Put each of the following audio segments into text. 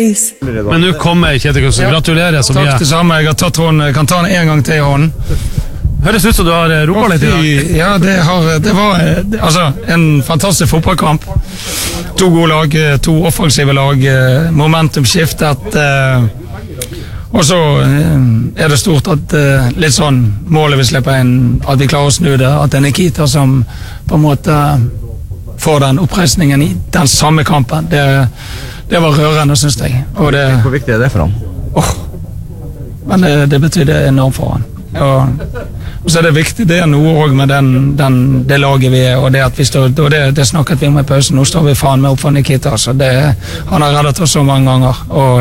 face. Men nu kommer Kjetil Knutsen, gratulerer så mye. Takk det samme, jeg har tatt hånden, jeg kan ta den en gang til i hånden. Høres ut som du har ropt litt i dag. Ja, det var altså, en fantastisk fotballkamp. 2 gode lag, 2 offensive lag, momentum skiftet, og så det stort at litt sånn målet vi slipper inn, at vi klarer å snu det, at det Nikita som på en måte får den oppreisningen i den samme kampen, det var rørende, synes jeg. Og hvor viktig det for han? Men det betydde enormt for han. Og så det viktig, det noe også med det laget vi og det at vi står, og det snakket vi om i pausen, nå står vi faen med opp for Nikita, så han har reddet oss så mange ganger, og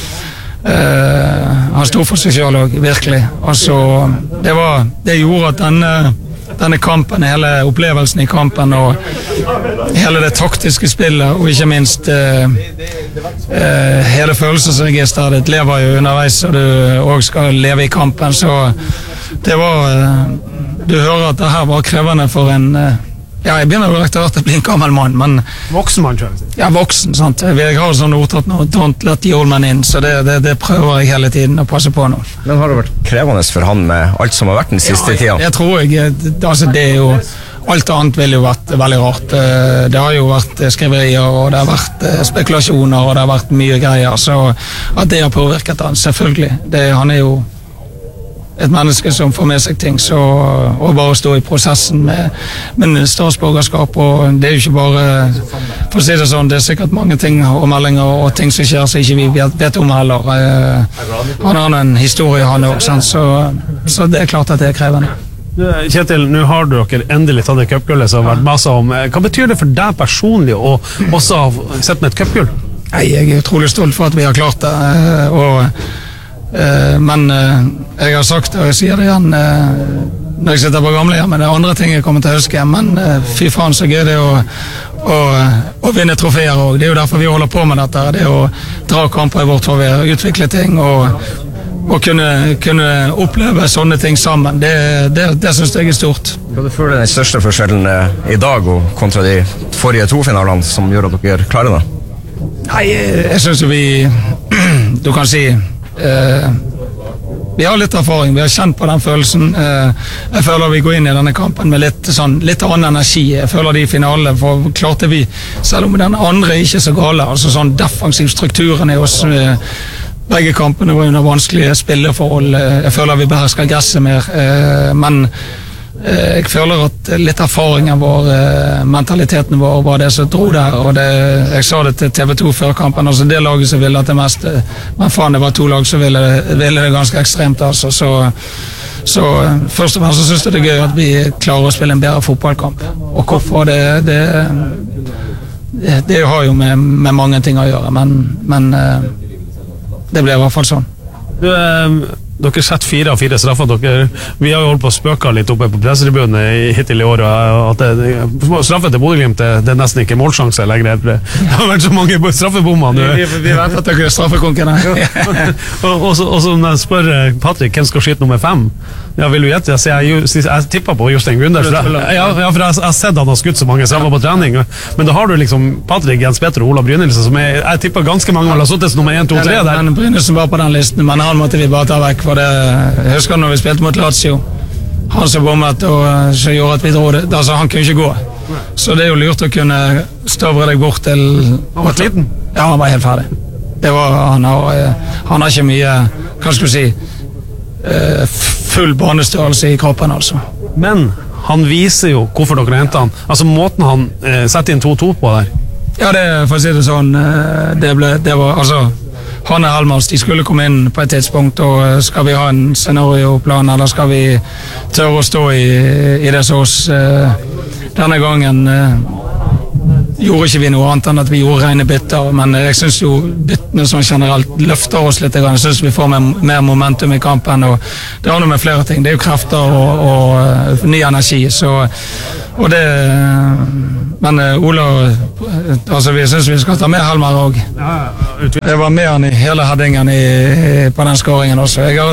han stod for seg selv også, virkelig. Og så, det gjorde at denne kampen, hele opplevelsen i kampen og hele det taktiske spillet og ikke minst hele følelsesregisteret ditt lever jo underveis og du også skal leve i kampen, så det var du hører at det her var krevende for en jeg begynner jo rett og slett å bli en gammel mann, men voksen mann, tror jeg. Ja, voksen, sant. Jeg har sånn ordtatt nå, don't let the old man in, så det prøver jeg hele tiden å passe på nå. Men har det vært krevende for han med alt som har vært den siste tiden? Det tror jeg, altså det jo alt annet ville jo vært veldig rart. Det har jo vært skriverier, og det har vært spekulasjoner, og det har vært mye greier, så at det har påvirket han, selvfølgelig. Han jo et menneske som får med seg ting, så å bare stå i prosessen med statsborgerskap, og det jo ikke bare, for å si det sånn, det sikkert mange ting og meldinger og ting som skjer som ikke vi vet om heller. Han har en historie, han også, så det klart at det krevende. Kjetil, nå har dere endelig tatt det cupgullet som har vært masse om. Hva betyr det for deg personlig å også ha sett med et cupgull? Jeg utrolig stolt for at vi har klart det, men jeg har sagt og jeg sier det igjen når jeg sitter på gamlehjem, men det andre ting jeg kommer til å huske, men fy faen så gøy det å vinne trofeer, og det jo derfor vi holder på med dette, det å dra kamper i vårt favør, utvikle ting og kunne oppleve sånne ting sammen, det synes jeg stort. Hva du føler den største forskjellen i dag og kontra de forrige 2 finalene som gjør at dere klarer det? Nei, jeg synes jo du kan si vi har litt erfaring, vi har kjent på den følelsen. Jeg føler vi går inn i denne kampen med litt annen energi. Jeg føler de finalene, for klarte vi, selv om den andre ikke så gale, altså sånn defensiv strukturen i oss, begge kampene var under vanskelige spilleforhold. Jeg føler vi behersker gresset mer, men jeg føler at litt erfaringen vår, mentaliteten vår var det som dro der, og jeg sa det til TV 2 før kampen, altså det laget som ville at det meste, men faen det var 2 lag som ville det ganske ekstremt, altså, så først og fremst så synes jeg det gøy at vi klarer å spille en bedre fotballkamp, og hvorfor det har jo med mange ting å gjøre, men det ble i hvert fall sånn. Dere sett 4 av 4 straffer. Vi har jo holdt på å spøke litt oppe på pressetribunen hittil i år, at straffet til Bodø-Glimt det nesten ikke målsjanse lenger. Det har vært så mange straffebommer nå. Vi vet at dere straffekonkene. Og så når jeg spør Patrick hvem skal skyte nummer 5, ja, vil du gjette? Jeg tippet på Jostein Gunders. Ja, for jeg har sett han har skutt så mange straffer på trening, men da har du liksom Patrick, Jens Petter og Ola Brynildsen, som jeg tippet ganske mange har suttet som nummer 1, 2, 3 der. Men Brynildsen var på den listen, men han måtte vi bare ta vekk. For det, jeg husker når vi spilte mot Lazio, han som bommet og så gjorde at vi dro det, altså han kunne ikke gå, så det jo lurt å kunne stavre deg bort til. Han var sliten? Ja, han var helt ferdig. Det var, han har ikke mye, hva skal du si, full banestørrelse i kroppen, altså. Men han viser jo hvorfor dere hentet han, altså måten han setter inn 2-2 på der. Ja, det, for å si det sånn, det var, altså han Helmers, de skulle komme inn på et tidspunkt, og skal vi ha en scenarioplan, eller skal vi tørre å stå i det så oss denne gangen gjorde ikke vi noe annet enn at vi gjorde rene bytter, men jeg synes jo byttene som generelt løfter oss litt, jeg synes vi får mer momentum i kampen, og det har noe med flere ting, det jo krefter og ny energi, og det, men Ola, altså vi synes vi skal ta med Helmer også. Det var mer enn i hele headingen på den skåringen også. Jeg har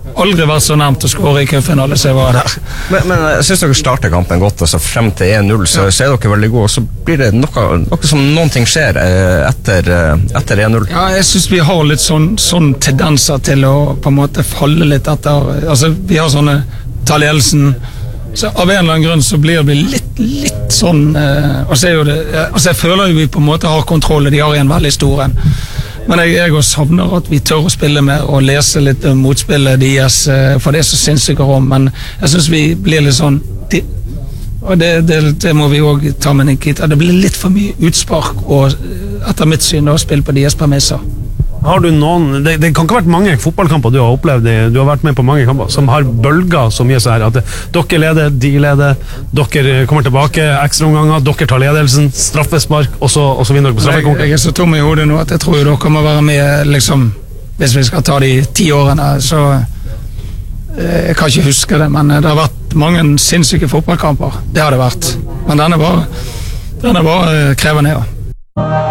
aldri vært så nærmt å skåre i cupfinale så jeg var der. Men jeg synes dere starter kampen godt, altså frem til 1-0, så er dere veldig gode, og så blir det noe som noen ting skjer etter 1-0. Ja, jeg synes vi har litt sånn tendenser til å på en måte falle litt etter, altså vi har sånne talledelsen, så av en eller annen grunn så blir det litt sånn, og så er jo det, altså jeg føler jo vi på en måte har kontroll, de har en veldig stor en. Men jeg også savner at vi tør å spille med og lese litt om motspillet deres, for det er så sinnssykt om, men jeg synes vi blir litt sånn, og det må vi også ta med Nikita, det blir litt for mye utspark og etter mitt syn å spille på deres premisser. Har du noen, det kan ikke ha vært mange fotballkamper du har opplevd, du har vært med på mange kamper, som har bølger så mye så her, at dere leder, de leder, dere kommer tilbake, ekstraomganger, dere tar ledelsen, straffespark, og så vinner dere på straffekonkurransen. Jeg er så tom i hodet nå at jeg tror dere kommer være med, liksom, hvis vi skal ta de 10 årene, så jeg kan ikke huske det, men det har vært mange sinnssyke fotballkamper, det har det vært. Men denne var krevende, ja.